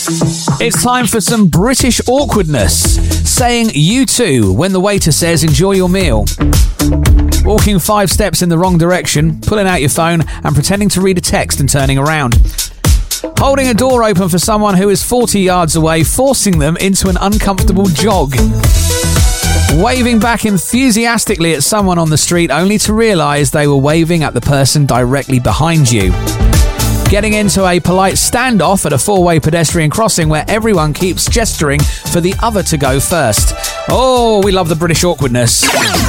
It's time for some British awkwardness. Saying you too when the waiter says enjoy your meal. Walking 5 steps in the wrong direction, pulling out your phone and pretending to read a text and turning around. Holding a door open for someone who is 40 yards away, forcing them into an uncomfortable jog. Waving back enthusiastically at someone on the street only to realise they were waving at the person directly behind you. Getting into a polite standoff at a 4-way pedestrian crossing where everyone keeps gesturing for the other to go first. Oh, we love the British awkwardness.